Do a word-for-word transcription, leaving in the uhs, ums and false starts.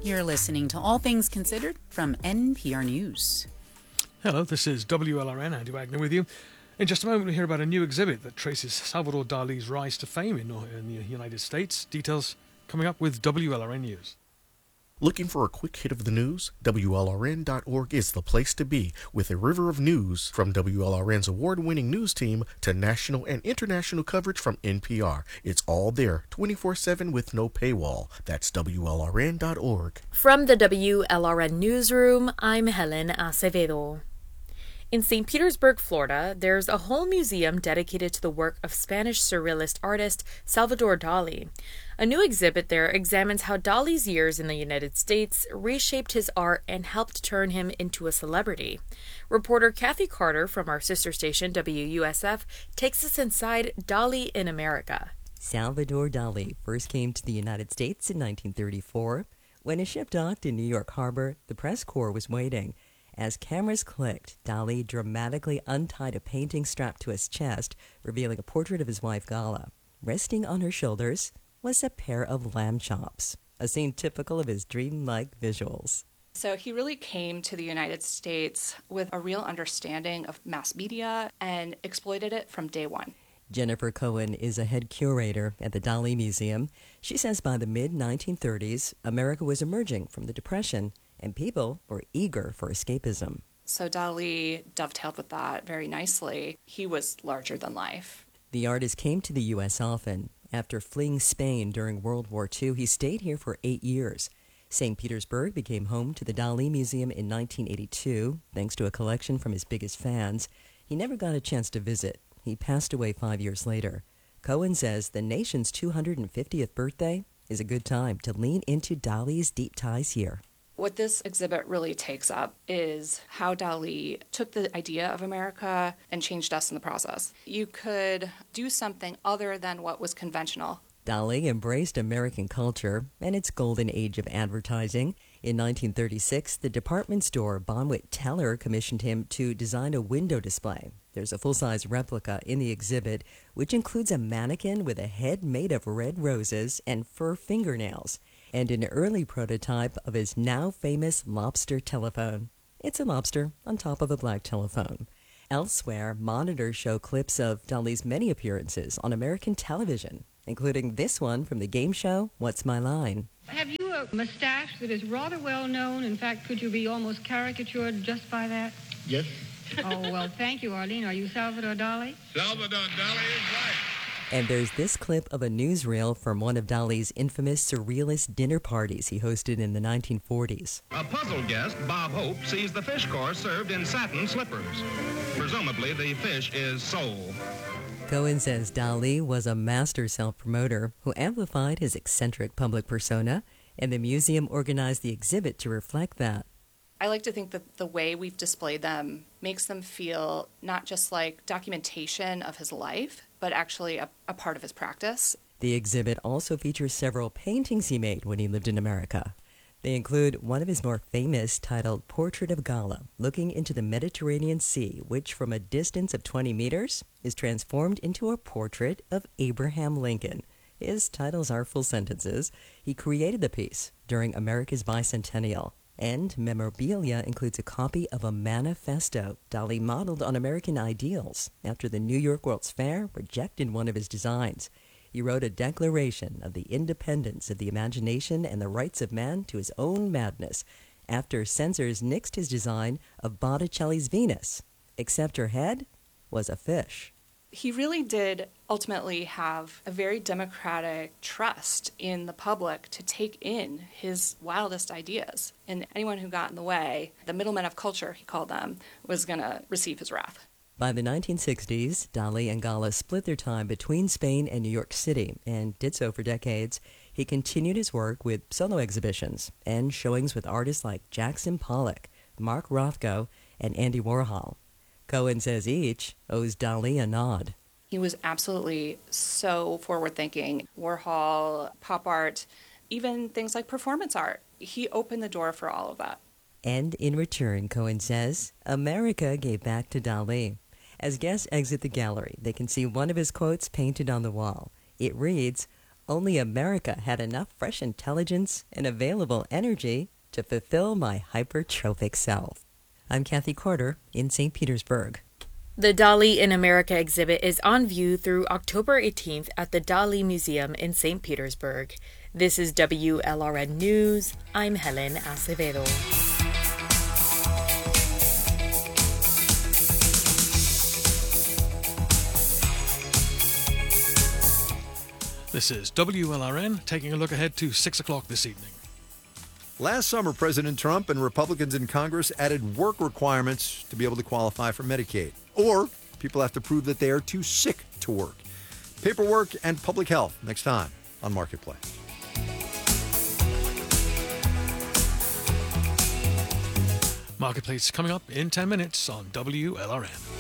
You're listening to All Things Considered from N P R News. Hello, this is W L R N, Andy Wagner with you. In just a moment, we'll hear about a new exhibit that traces Salvador Dali's rise to fame in, in the United States. Details coming up with W L R N News. Looking for a quick hit of the news? W L R N dot org is the place to be, with a river of news from W L R N's award-winning news team to national and international coverage from N P R. It's all there, twenty-four seven with no paywall. That's W L R N dot org. From the W L R N newsroom, I'm Helen Acevedo. In Saint Petersburg, Florida, there's a whole museum dedicated to the work of Spanish surrealist artist Salvador Dali. A new exhibit there examines how Dali's years in the United States reshaped his art and helped turn him into a celebrity. Reporter Kathy Carter from our sister station W U S F takes us inside Dali in America. Salvador Dali first came to the United States in nineteen thirty-four. When his ship docked in New York Harbor, the press corps was waiting. As cameras clicked, Dali dramatically untied a painting strapped to his chest, revealing a portrait of his wife Gala. Resting on her shoulders was a pair of lamb chops, a scene typical of his dreamlike visuals. So he really came to the United States with a real understanding of mass media and exploited it from day one. Jennifer Cohen is a head curator at the Dali Museum. She says by the mid nineteen thirties, America was emerging from the Depression, and people were eager for escapism. So Dali dovetailed with that very nicely. He was larger than life. The artist came to the U S often. After fleeing Spain during World War Two, he stayed here for eight years. Saint Petersburg became home to the Dali Museum in nineteen eighty-two, thanks to a collection from his biggest fans. He never got a chance to visit. He passed away five years later. Cohen says the nation's two hundred fiftieth birthday is a good time to lean into Dali's deep ties here. What this exhibit really takes up is how Dali took the idea of America and changed us in the process. You could do something other than what was conventional. Dali embraced American culture and its golden age of advertising. In nineteen thirty-six, the department store Bonwit Teller commissioned him to design a window display. There's a full-size replica in the exhibit, which includes a mannequin with a head made of red roses and fur fingernails, and an early prototype of his now famous lobster telephone. It's a lobster on top of a black telephone. Elsewhere, monitors show clips of Dali's many appearances on American television, including this one from the game show, What's My Line? Have you a mustache that is rather well known? In fact, could you be almost caricatured just by that? Yes. Oh, well, thank you, Arlene. Are you Salvador Dali? Salvador Dali is right. And there's this clip of a newsreel from one of Dali's infamous surrealist dinner parties he hosted in the nineteen forties. A puzzled guest, Bob Hope, sees the fish course served in satin slippers. Presumably, the fish is sole. Cohen says Dali was a master self-promoter who amplified his eccentric public persona, and the museum organized the exhibit to reflect that. I like to think that the way we've displayed them makes them feel not just like documentation of his life, but actually a, a part of his practice. The exhibit also features several paintings he made when he lived in America. They include one of his more famous titled Portrait of Gala, looking into the Mediterranean Sea, which from a distance of twenty meters is transformed into a portrait of Abraham Lincoln. His titles are full sentences. He created the piece during America's bicentennial. And memorabilia includes a copy of a manifesto Dali modeled on American ideals after the New York World's Fair rejected one of his designs. He wrote a declaration of the independence of the imagination and the rights of man to his own madness after censors nixed his design of Botticelli's Venus, except her head was a fish. He really did ultimately have a very democratic trust in the public to take in his wildest ideas. And anyone who got in the way, the middlemen of culture, he called them, was going to receive his wrath. By the nineteen sixties, Dali and Gala split their time between Spain and New York City and did so for decades. He continued his work with solo exhibitions and showings with artists like Jackson Pollock, Mark Rothko, and Andy Warhol. Cohen says each owes Dali a nod. He was absolutely so forward-thinking. Warhol, pop art, even things like performance art. He opened the door for all of that. And in return, Cohen says, America gave back to Dali. As guests exit the gallery, they can see one of his quotes painted on the wall. It reads, Only America had enough fresh intelligence and available energy to fulfill my hypertrophic self. I'm Kathy Corder in Saint Petersburg. The Dali in America exhibit is on view through October eighteenth at the Dali Museum in Saint Petersburg. This is W L R N News. I'm Helen Acevedo. This is W L R N taking a look ahead to six o'clock this evening. Last summer, President Trump and Republicans in Congress added work requirements to be able to qualify for Medicaid. Or people have to prove that they are too sick to work. Paperwork and public health next time on Marketplace. Marketplace coming up in ten minutes on W L R N.